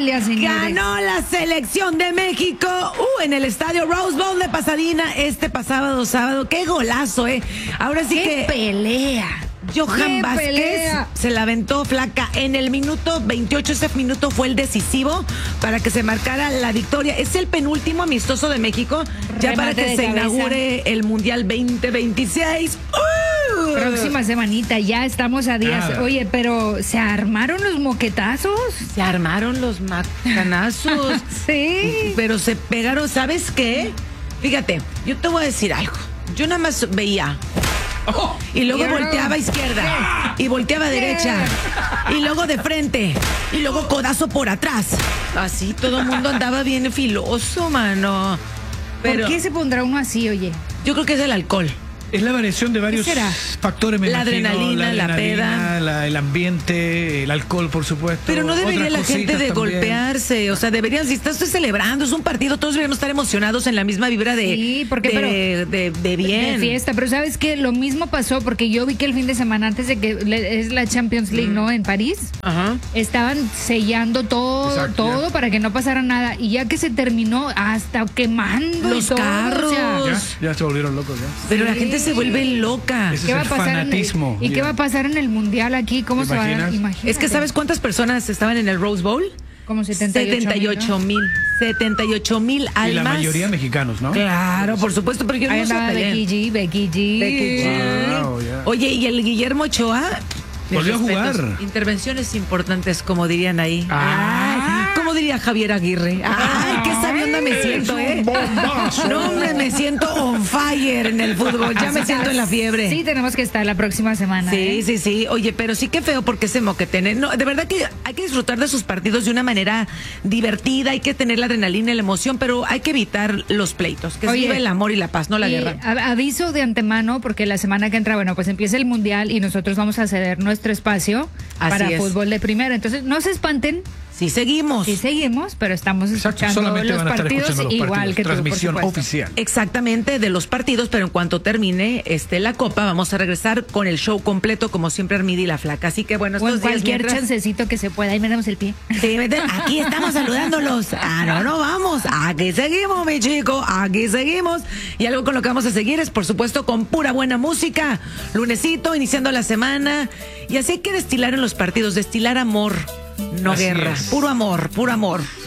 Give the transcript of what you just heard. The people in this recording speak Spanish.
victoria, señores. Ganó la selección de México en el estadio Rose Bowl de Pasadena este pasado sábado. ¡Qué golazo, eh! Ahora sí ¡Qué pelea! Johan Vázquez se la aventó flaca en el minuto 28. Ese minuto fue el decisivo para que se marcara la victoria. Es el penúltimo amistoso de México, ya para que se inaugure el Mundial 2026. Próxima semanita, ya estamos a días. Nada. Oye, pero ¿se armaron los moquetazos? Se armaron los macanazos. Sí. Pero se pegaron, ¿sabes qué? Fíjate, yo te voy a decir algo. Yo nada más veía. Y luego volteaba a izquierda. Y volteaba a derecha. Y luego de frente. Y luego codazo por atrás. Así todo el mundo andaba bien filoso, mano. Pero ¿Por qué se pondrá uno así, oye? yo creo que es el alcohol. Es la variación de varios será? factores, me La imagino. adrenalina, la peda. El ambiente, el alcohol, por supuesto. Pero no debería otras la gente cositas de también. golpearse. O sea, deberían, si estás celebrando, es un partido, todos deberíamos estar emocionados en la misma vibra de, Sí, porque, de bien. De fiesta, pero ¿sabes qué? Lo mismo pasó porque yo vi que el fin de semana antes de que es la Champions League, ¿no? En París. Ajá. Estaban sellando todo, Exacto, todo ya. para que no pasara nada. Y ya que se terminó, hasta quemando Los y todo, carros. o sea, Ya se volvieron locos, ya. Pero la gente se vuelve loca. Ese ¿qué es va a el pasar fanatismo. ¿Y qué ya. va a pasar en el Mundial aquí? ¿Cómo ¿Te se va a imaginas? Imagínate. Es que ¿sabes cuántas personas estaban en el Rose Bowl? Como 78 mil. 78,000 almas. Y la mayoría mexicanos, ¿no? Claro, por supuesto, pero yo Ahí no sé andaba pelear. Becky G. Becky G. Wow, ya. Oye, y el Guillermo Ochoa. mis Volvió a respetos, jugar. Intervenciones importantes, como dirían ahí. Ah. Ay, como diría Javier Aguirre. Ay, qué sabionda me siento, ¿eh? Bombazo. No, hombre, me siento on fire en el fútbol. Ya me siento en la fiebre. Sí, tenemos que estar la próxima semana. Sí, sí, sí. Oye, pero sí que feo porque se moqueten, ¿eh? No, de verdad que hay que disfrutar de sus partidos de una manera divertida, hay que tener la adrenalina y la emoción, pero hay que evitar los pleitos, que se Oye, vive el amor y la paz, no la Y guerra. aviso de antemano, porque la semana que entra, bueno, pues empieza el Mundial y nosotros vamos a ceder nuestro espacio Así para es. fútbol de primera. Entonces, no se espanten, Sí, seguimos. sí seguimos, pero estamos Exacto, escuchando solamente los van a estar partidos escuchando los igual partidos. que tú, por Transmisión supuesto. oficial. Exactamente, de los partidos, pero en cuanto termine la copa, vamos a regresar con el show completo, como siempre, Armida y la Flaca. Así que bueno, O en estos días cualquier mientras- chancecito que se pueda, ahí metemos el pie. Sí, aquí estamos saludándolos. No vamos. Aquí seguimos, mi chico. Aquí seguimos. Y algo con lo que vamos a seguir es, por supuesto, con pura buena música. Lunesito, iniciando la semana. Y así hay que destilar en los partidos, destilar amor, no Así guerra. es. Puro amor, puro amor.